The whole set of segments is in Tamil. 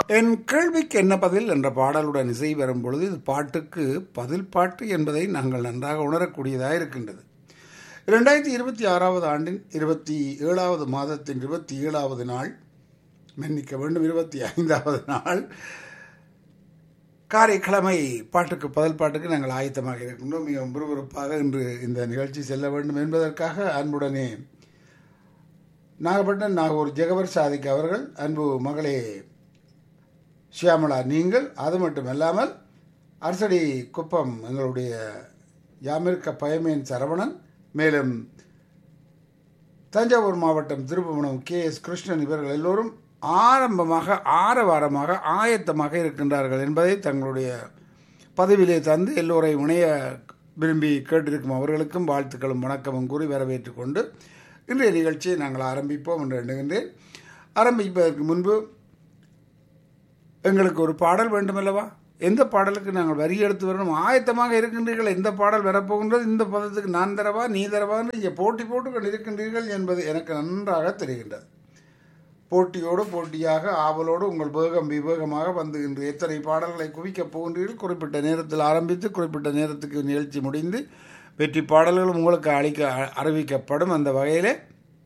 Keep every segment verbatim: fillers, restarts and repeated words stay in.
என் கேள்விக்கு என்ன பதில் என்ற பாடலுடன் இசை வரும் பொழுது இது பாட்டுக்கு பதில் பாட்டு என்பதை நாங்கள் நன்றாக உணரக்கூடியதாக இருக்கின்றது. இரண்டாயிரத்தி இருபத்தி ஆறாவது ஆண்டின் இருபத்தி ஏழாவது மாதத்தின் இருபத்தி ஏழாவது நாள், மன்னிக்க வேண்டும், இருபத்தி ஐந்தாவது நாள் காரைக்கிழமை பாட்டுக்கு பதில் பாட்டுக்கு நாங்கள் ஆயத்தமாக இருக்கின்றோம். மிகவும் விறுவிறுப்பாக இன்று இந்த நிகழ்ச்சி செல்ல வேண்டும் என்பதற்காக அன்புடனே நாகப்பட்டினம் நாகூர் ஜெகவர் சாதிக் அவர்கள், அன்பு மகளே ஷியாமலா நீங்கள், அது மட்டுமல்லாமல் அரசடி குப்பம் எங்களுடைய யாமிருக்க பயமேன் சரவணன், மேலும் தஞ்சாவூர் மாவட்டம் திருப்புவனம் கே எஸ் கிருஷ்ணன், இவர்கள் எல்லோரும் ஆரம்பமாக ஆரவாரமாக ஆயத்தமாக இருக்கின்றார்கள் என்பதை தங்களுடைய பதவியிலே தந்து எல்லோரை இணைய விரும்பி கேட்டிருக்கும் அவர்களுக்கும் வாழ்த்துக்களும் வணக்கமும் கூறி வரவேற்றுக் கொண்டு இன்றைய நிகழ்ச்சியை நாங்கள் ஆரம்பிப்போம் என்று எண்ணுகின்றேன். ஆரம்பிப்பதற்கு முன்பு எங்களுக்கு ஒரு பாடல் வேண்டுமல்லவா? எந்த பாடலுக்கு நாங்கள் வரி எடுத்து வரணும்? ஆயத்தமாக இருக்கின்றீர்கள். எந்த பாடல் வரப்போகின்றது, இந்த பதத்துக்கு நான் தரவா நீ தரவா என்று இங்கே போட்டி போட்டு கொண்டு இருக்கின்றீர்கள் என்பது எனக்கு நன்றாக தெரிகின்றது. போட்டியோடு போட்டியாக ஆவலோடு உங்கள் வேகம் விவேகமாக வந்து இன்று எத்தனை பாடல்களை குவிக்கப் போகின்றீர்கள். குறிப்பிட்ட நேரத்தில் ஆரம்பித்து குறிப்பிட்ட நேரத்துக்கு நிகழ்ச்சி முடிந்து வெற்றி பாடல்களும் உங்களுக்கு அளிக்க அறிவிக்கப்படும். அந்த வகையிலே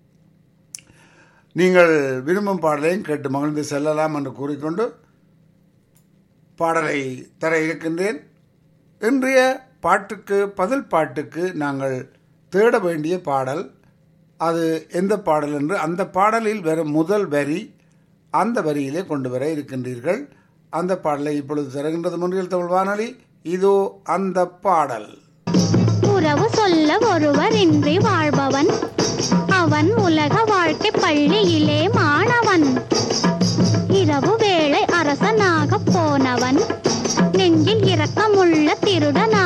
நீங்கள் விரும்பும் பாடலையும் கேட்டு மகிழ்ந்து செல்லலாம் என்று கூறிக்கொண்டு பாடலை தர இருக்கின்றேன். இன்றைய பாட்டுக்கு பதில் பாட்டுக்கு நாங்கள் தேட வேண்டிய பாடல் அது எந்த பாடல் என்று அந்த பாடலில் வரும் முதல் வரி அந்த வரியிலே கொண்டு வர இருக்கின்றீர்கள். அந்த பாடலை இப்பொழுது தருகின்றது மொழியில் தமிழ் வானொலி. இதோ அந்த பாடல். உறவு சொல்ல ஒருவர் இன்றி வாழ்பவன் அவன் உலக வாழ்க்கை பள்ளியிலே மாணவன். இரவு வேளை அரசனாக போனவன் நெஞ்சில் இரக்கமுள்ள திருடன்